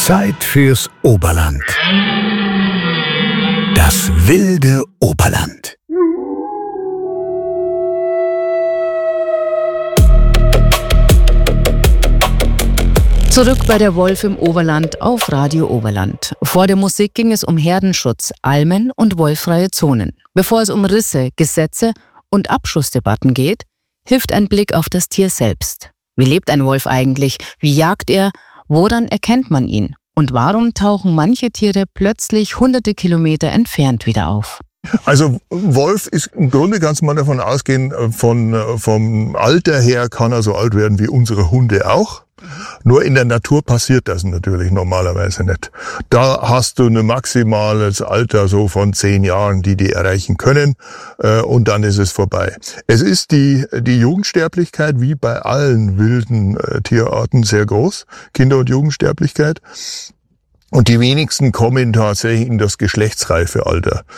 Zeit fürs Oberland. Das wilde Oberland. Zurück bei der Wolf im Oberland auf Radio Oberland. Vor der Musik ging es um Herdenschutz, Almen und wolffreie Zonen. Bevor es um Risse, Gesetze und Abschussdebatten geht, hilft ein Blick auf das Tier selbst. Wie lebt ein Wolf eigentlich? Wie jagt er? Woran erkennt man ihn? Und warum tauchen manche Tiere plötzlich hunderte Kilometer entfernt wieder auf? Also Wolf ist im Grunde, ganz mal davon ausgehen, vom Alter her kann er so alt werden wie unsere Hunde auch. Nur in der Natur passiert das natürlich normalerweise nicht. Da hast du ein maximales Alter so von 10 Jahren, die erreichen können, und dann ist es vorbei. Es ist die Jugendsterblichkeit wie bei allen wilden Tierarten sehr groß, Kinder- und Jugendsterblichkeit. Und die wenigsten kommen tatsächlich in das geschlechtsreife Alter.